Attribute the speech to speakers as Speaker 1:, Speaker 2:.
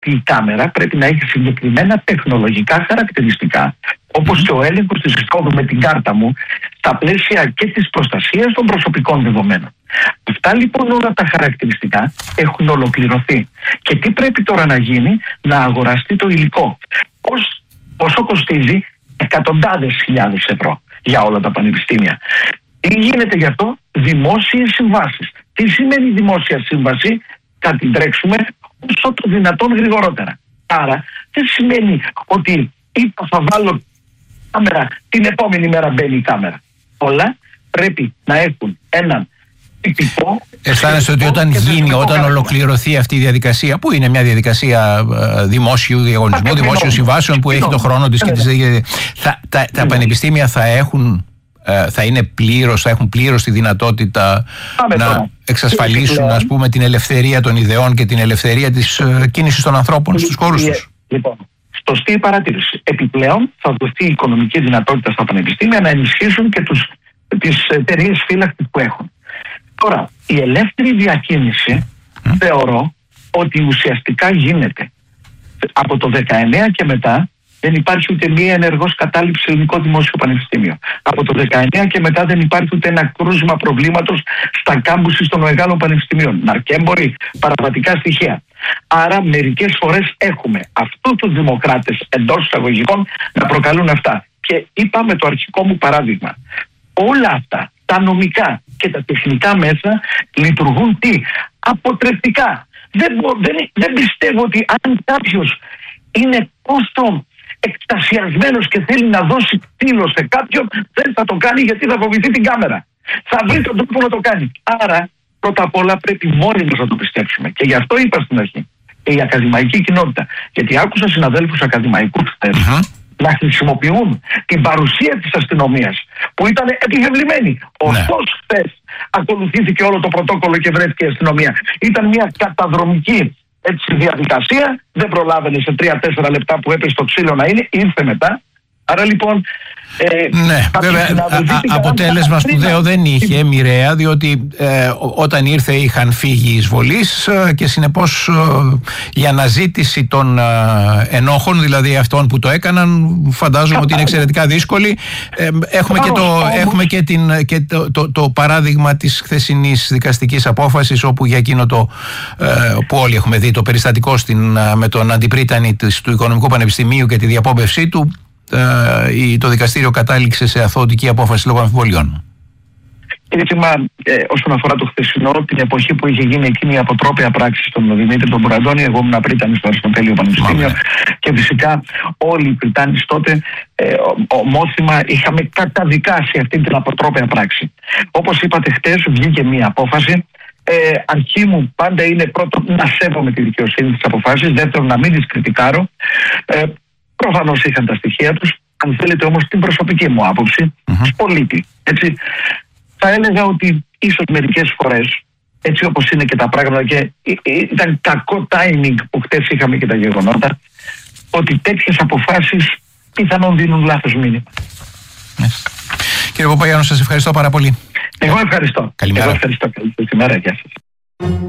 Speaker 1: η κάμερα πρέπει να έχει συγκεκριμένα τεχνολογικά χαρακτηριστικά, όπως και ο έλεγχος της εισόδου με την κάρτα μου, στα πλαίσια και της προστασίας των προσωπικών δεδομένων. Αυτά λοιπόν όλα τα χαρακτηριστικά έχουν ολοκληρωθεί. Και τι πρέπει τώρα να γίνει? Να αγοραστεί το υλικό. Πόσο κοστίζει? Εκατοντάδες χιλιάδες ευρώ για όλα τα πανεπιστήμια. Τι γίνεται γι' αυτό? Δημόσιες συμβάσεις. Τι σημαίνει δημόσια σύμβαση? Θα την τρέξουμε όσο το δυνατόν γρηγορότερα. Άρα δεν σημαίνει ότι θα βάλω κάμερα, την επόμενη μέρα μπαίνει η κάμερα. Όλα πρέπει να έχουν έναν τυπικό. Αισθάνεστε ότι
Speaker 2: όταν ολοκληρωθεί αυτή η διαδικασία, που είναι μια διαδικασία δημόσιου διαγωνισμού, δημόσιων συμβάσεων που έχει το χρόνο της και τα πανεπιστήμια θα έχουν πλήρως τη δυνατότητα να εξασφαλίσουν, ας πούμε, την ελευθερία των ιδεών και την ελευθερία της κίνησης των ανθρώπων στους χώρους τους?
Speaker 1: Λοιπόν, σωστή παρατήρηση. Επιπλέον θα δοθεί οικονομική δυνατότητα στα πανεπιστήμια να ενισχύσουν και τις εταιρείες φύλακτης που έχουν. Τώρα, η ελεύθερη διακίνηση θεωρώ ότι ουσιαστικά γίνεται. Από το 19 και μετά δεν υπάρχει ούτε μία ενεργός κατάληψη σε ελληνικό δημόσιο πανεπιστήμιο. Από το 19 και μετά δεν υπάρχει ούτε ένα κρούσμα προβλήματος στα κάμπουση των μεγάλων πανεπιστημίων. Ναρκέμποροι, παραβατικά στοιχεία. Άρα μερικές φορές έχουμε αυτούς τους δημοκράτες εντός εισαγωγικών να προκαλούν αυτά. Και είπα με το αρχικό μου παράδειγμα. Όλα αυτά, τα και τα τεχνικά μέσα λειτουργούν αποτρεπτικά. Δεν πιστεύω ότι αν κάποιος είναι τόσο εκστασιασμένος και θέλει να δώσει τύλο σε κάποιον, δεν θα το κάνει γιατί θα φοβηθεί την κάμερα. Θα βρει τον τρόπο να το κάνει. Άρα πρώτα απ' όλα πρέπει μόνοι μας να το πιστέψουμε. Και γι' αυτό είπα στην αρχή και η ακαδημαϊκή κοινότητα. Γιατί άκουσα συναδέλφους ακαδημαϊκούς να χρησιμοποιούν την παρουσία της αστυνομίας που ήταν επιβεβλημένη. Ωστόσο χθες ακολουθήθηκε όλο το πρωτόκολλο και βρέθηκε η αστυνομία. Ήταν μια καταδρομική διαδικασία, δεν προλάβαινε σε 3-4 λεπτά που έπεσε το ξύλο να είναι, ήρθε μετά. Άρα λοιπόν
Speaker 2: βέβαια αποτέλεσμα σπουδαίο δεν είχε, μοιραία, διότι όταν ήρθε είχαν φύγει οι εισβολείς και συνεπώς η αναζήτηση των ενόχων, δηλαδή αυτών που το έκαναν, φαντάζομαι ότι είναι εξαιρετικά δύσκολη. Έχουμε και το παράδειγμα της χθεσινής δικαστικής απόφασης, όπου για εκείνο που όλοι έχουμε δει, το περιστατικό με τον αντιπρίτανη του Οικονομικού Πανεπιστημίου και τη διαπόμπευσή του, το δικαστήριο κατάληξε σε αθωωτική απόφαση λόγω αμφιβολιών.
Speaker 1: Όσον αφορά το χθεσινό, την εποχή που είχε γίνει εκείνη η αποτρόπαια πράξη στον Δημήτρη τον Μπουραντώνη, εγώ ήμουν πρίτανης στο Αριστοτέλειο Πανεπιστήμιο και φυσικά όλοι οι πριτάνεις τότε ομόθυμα είχαμε καταδικάσει αυτή την αποτρόπαια πράξη. Όπως είπατε, χτες βγήκε μία απόφαση. Αρχή μου πάντα είναι πρώτον να σέβομαι τη δικαιοσύνη της αποφάσης, δεύτερον να μην τις κριτικάρω. Προφανώς είχαν τα στοιχεία τους. Αν θέλετε όμως την προσωπική μου άποψη, πολίτη, έτσι, θα έλεγα ότι ίσως μερικές φορές, έτσι όπως είναι και τα πράγματα, και ήταν κακό timing που χτες είχαμε και τα γεγονότα, ότι τέτοιες αποφάσεις πιθανόν δίνουν λάθος μήνυμα.
Speaker 2: Κύριε Παπαγιάννου, σας ευχαριστώ πάρα πολύ.
Speaker 1: Εγώ ευχαριστώ.
Speaker 2: Καλημέρα.
Speaker 1: Καλημέρα, γεια σας.